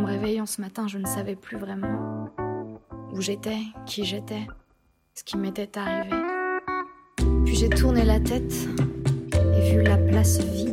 me réveillant ce matin, je ne savais plus vraiment où j'étais, qui j'étais, ce qui m'était arrivé. Puis j'ai tourné la tête et vu la place vide.